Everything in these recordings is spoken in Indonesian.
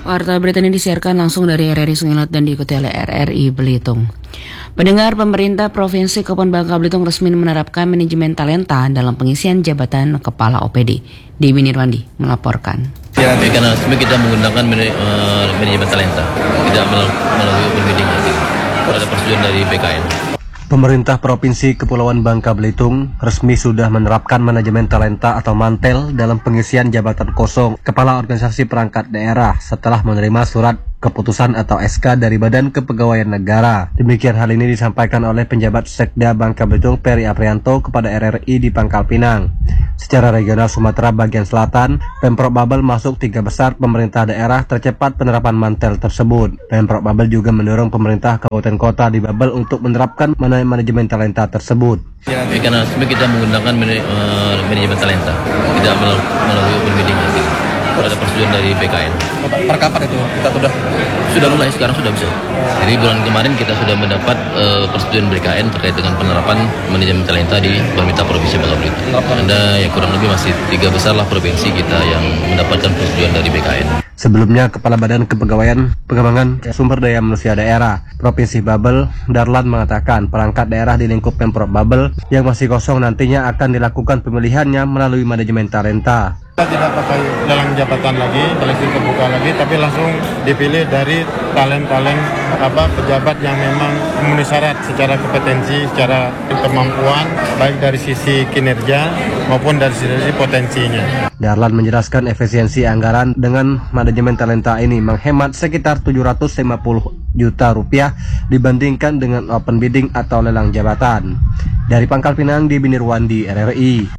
Warta berita ini disiarkan langsung dari RRI Sungilat dan diikuti oleh RRI Belitung. Pendengar, pemerintah Provinsi Kabupaten Bangka Belitung resmi menerapkan manajemen talenta dalam pengisian jabatan Kepala OPD. Dewi Nirwandi melaporkan. Ya, karena resmi kita menggunakan manajemen talenta, tidak melalui open bidding lagi. Ada persetujuan dari BKN. Pemerintah Provinsi Kepulauan Bangka Belitung resmi sudah menerapkan manajemen talenta atau mantel dalam pengisian jabatan kosong Kepala Organisasi Perangkat Daerah setelah menerima surat keputusan atau SK dari Badan Kepegawaian Negara. Demikian hal ini disampaikan oleh penjabat Sekda Bangka Belitung Peri Aprianto kepada RRI di Pangkal Pinang. Secara regional Sumatera bagian selatan, Pemprov Babel masuk 3 besar pemerintah daerah tercepat penerapan mantel tersebut. Pemprov Babel juga mendorong pemerintah kabupaten kota di Babel untuk menerapkan manajemen talenta tersebut. Ya, karena resmi kita menggunakan manajemen talenta, tidak melalui open bidding lagi. Ada persetujuan dari BKN. Per kapan itu kita sudah mulai, sekarang sudah bisa. Jadi bulan kemarin kita sudah mendapat persetujuan BKN terkait dengan penerapan manajemen talenta di pemerintah Provinsi Bangka Belitung. Ada yang kurang lebih masih 3 besar lah provinsi kita yang mendapatkan persetujuan dari BKN. Sebelumnya, Kepala Badan Kepegawaian Pengembangan Sumber Daya Manusia Daerah Provinsi Babel, Darlan mengatakan perangkat daerah di lingkup Pemprov Babel yang masih kosong nantinya akan dilakukan pemilihannya melalui manajemen talenta. Kita tidak pakai lelang jabatan lagi, seleksi terbuka lagi, tapi langsung dipilih dari talent-talent pejabat yang memang memenuhi syarat secara kompetensi, secara kemampuan, baik dari sisi kinerja maupun dari sisi potensinya. Darlan menjelaskan efisiensi anggaran dengan manajemen talenta ini menghemat sekitar 750 juta rupiah dibandingkan dengan open bidding atau lelang jabatan. Dari Pangkal Pinang, Dewi Nirwandi, RRI.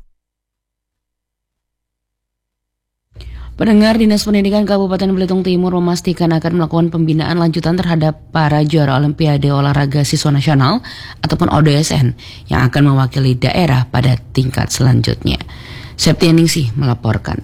Pendengar, Dinas Pendidikan Kabupaten Belitung Timur memastikan akan melakukan pembinaan lanjutan terhadap para juara Olimpiade Olahraga Siswa Nasional ataupun ODSN yang akan mewakili daerah pada tingkat selanjutnya. Septianingsih melaporkan.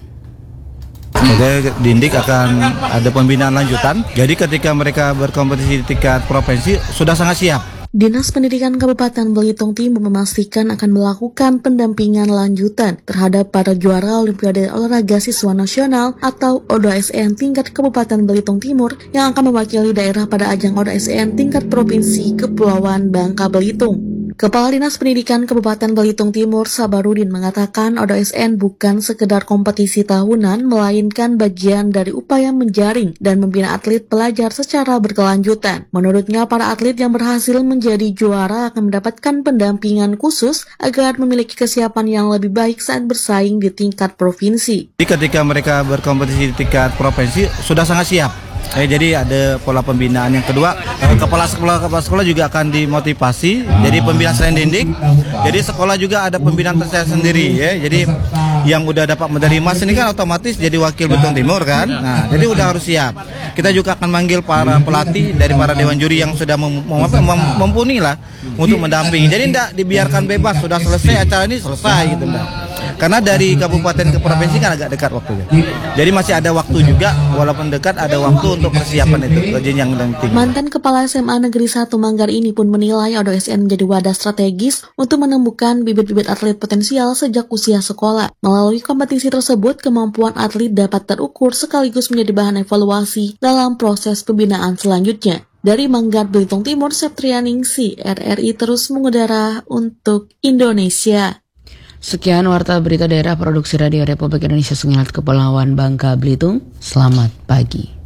Jadi Dindik akan ada pembinaan lanjutan. Jadi ketika mereka berkompetisi di tingkat provinsi sudah sangat siap. Dinas Pendidikan Kabupaten Belitung Timur memastikan akan melakukan pendampingan lanjutan terhadap para juara Olimpiade Olahraga Siswa Nasional atau ODSN tingkat Kabupaten Belitung Timur yang akan mewakili daerah pada ajang ODSN tingkat Provinsi Kepulauan Bangka Belitung. Kepala Dinas Pendidikan Kabupaten Belitung Timur Sabarudin mengatakan ODSN bukan sekedar kompetisi tahunan, melainkan bagian dari upaya menjaring dan membina atlet pelajar secara berkelanjutan. Menurutnya, para atlet yang berhasil menjadi juara akan mendapatkan pendampingan khusus agar memiliki kesiapan yang lebih baik saat bersaing di tingkat provinsi. Jadi ketika mereka berkompetisi di tingkat provinsi sudah sangat siap. Jadi ada pola pembinaan. Yang kedua, kepala sekolah juga akan dimotivasi. Jadi pembinaan selain Dindik, jadi sekolah juga ada pembinaan tersendiri ya. Jadi yang udah dapat medali emas ini kan otomatis jadi wakil Belitung Timur kan. Nah, jadi udah harus siap. Kita juga akan manggil para pelatih dari para dewan juri yang sudah mumpuni lah untuk mendampingi. Jadi tidak dibiarkan bebas, sudah selesai acara ini selesai gitu enggak. Karena dari kabupaten ke provinsi kan agak dekat waktunya. Jadi masih ada waktu juga, walaupun dekat ada waktu untuk persiapan itu jenjang yang tinggi. Mantan Kepala SMA Negeri 1 Manggar ini pun menilai ODSN menjadi wadah strategis untuk menemukan bibit-bibit atlet potensial sejak usia sekolah. Melalui kompetisi tersebut, kemampuan atlet dapat terukur sekaligus menjadi bahan evaluasi dalam proses pembinaan selanjutnya. Dari Manggar, Belitung Timur, Septrianingsih, RRI terus mengudara untuk Indonesia. Sekian warta berita daerah produksi Radio Republik Indonesia Sungilat Kepulauan Bangka Belitung. Selamat pagi.